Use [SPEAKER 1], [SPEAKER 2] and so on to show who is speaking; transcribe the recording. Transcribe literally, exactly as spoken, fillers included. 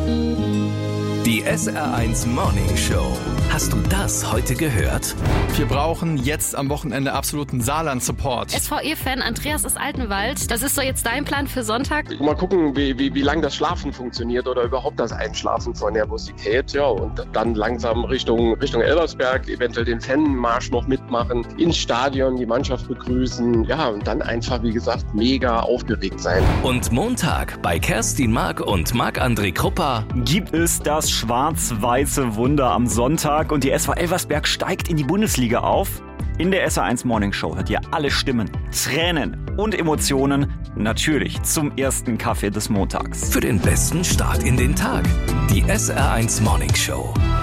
[SPEAKER 1] Die S R eins Morning Show. Hast du das heute gehört?
[SPEAKER 2] Wir brauchen jetzt am Wochenende absoluten Saarland-Support.
[SPEAKER 3] S V E-Fan Andreas aus Altenwald. Das ist doch jetzt dein Plan für Sonntag?
[SPEAKER 4] Mal gucken, wie, wie, wie lange das Schlafen funktioniert oder überhaupt das Einschlafen von Nervosität. Ja, und dann langsam Richtung, Richtung Elversberg, eventuell den Fanmarsch noch mitmachen, ins Stadion die Mannschaft begrüßen. Ja, und dann einfach, wie gesagt, mega aufgeregt sein.
[SPEAKER 1] Und Montag bei Kerstin Mark und Marc-André Kruppa
[SPEAKER 5] gibt es das schwarz-weiße Wunder am Sonntag und die S V Elversberg steigt in die Bundesliga auf. In der S R eins Morning Show hört ihr alle Stimmen, Tränen und Emotionen natürlich zum ersten Kaffee des Montags.
[SPEAKER 1] für den besten Start in den Tag. Die S R eins Morning Show.